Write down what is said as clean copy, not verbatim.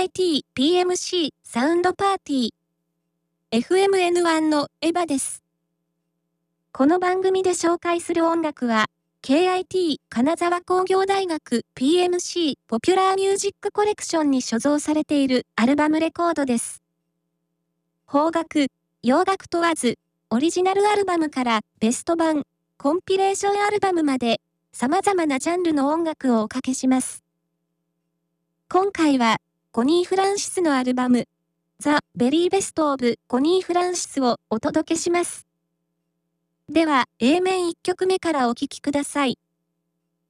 KIT PMC サウンドパーティー FMN1 のエヴァです。この番組で紹介する音楽は KIT 金沢工業大学 PMC ポピュラーミュージックコレクションに所蔵されているアルバムレコードです。邦楽、洋楽問わず、オリジナルアルバムからベスト版、コンピレーションアルバムまで様々なジャンルの音楽をおかけします。今回はコニー・フランシスのアルバムザ・ベリーベスト・オブ・コニー・フランシスをお届けします。では A 面1曲目からお聴きください。